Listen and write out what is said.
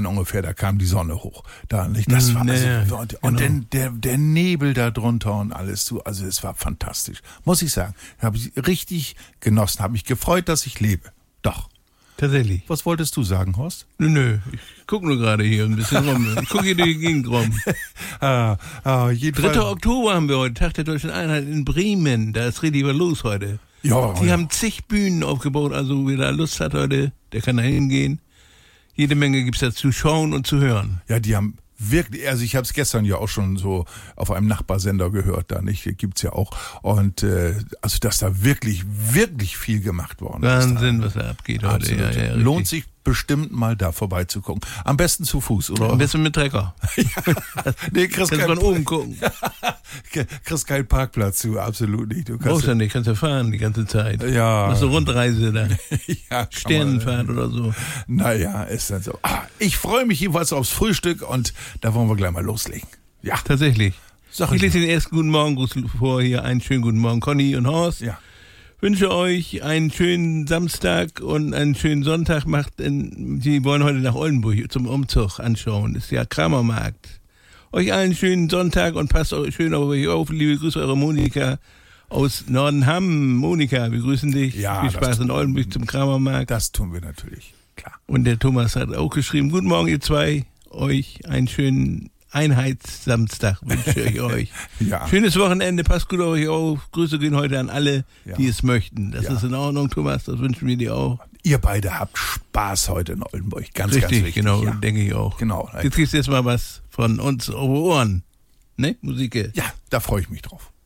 ungefähr, da kam die Sonne hoch. Da, nicht? Das war und dann der Nebel da drunter und alles. Also es war fantastisch. Muss ich sagen. Habe ich richtig genossen. Habe mich gefreut, dass ich lebe. Doch. Tatsächlich. Was wolltest du sagen, Horst? Nö, ich gucke nur gerade hier ein bisschen rum. Ich gucke hier durch die Gegend rum. 3. Oktober haben wir heute, Tag der Deutschen Einheit in Bremen. Da ist richtig was los heute. Ja, Die haben zig Bühnen aufgebaut, also wer da Lust hat heute, der kann da hingehen. Jede Menge gibt's da zu schauen und zu hören. Ja, die haben wirklich, also ich habe es gestern ja auch schon so auf einem Nachbarsender gehört, da nicht, gibt's ja auch. Und also dass da wirklich, wirklich viel gemacht worden ist. Wahnsinn, was da abgeht heute. Ja, lohnt sich bestimmt mal da vorbeizugucken. Am besten zu Fuß, oder? Am besten mit Trecker. Nee, kriegst von oben gucken. Kriegst keinen Parkplatz zu, absolut nicht. Du brauchst ja nicht, kannst ja fahren die ganze Zeit. Ja. Das ist eine Rundreise da. Ja, Sternenfahrt oder so. Naja, ist dann so. Ich freue mich jedenfalls aufs Frühstück und da wollen wir gleich mal loslegen. Ja. Tatsächlich. Ich lese den ersten guten Morgengruß vor hier. Einen schönen guten Morgen, Conny und Horst. Ja. Wünsche euch einen schönen Samstag und einen schönen Sonntag. Sie wollen heute nach Oldenburg zum Umzug anschauen. Ist ja Kramermarkt. Euch allen schönen Sonntag und passt schön auf euch auf. Liebe Grüße, eure Monika aus Nordenham. Monika, wir grüßen dich. Ja, viel Spaß in Oldenburg zum Kramermarkt. Das tun wir natürlich, klar. Und der Thomas hat auch geschrieben, guten Morgen ihr zwei. Euch einen schönen Einheitssamstag wünsche ich euch. Ja. Schönes Wochenende, passt gut auf euch auf. Grüße gehen heute an alle, die es möchten. Das ist in Ordnung, Thomas, das wünschen wir dir auch. Ihr beide habt Spaß heute in Oldenburg. Ganz wichtig. Genau, denke ich auch. Genau. Jetzt kriegst du jetzt mal was von uns auf Ohren. Ne, Musik. Ja, da freue ich mich drauf.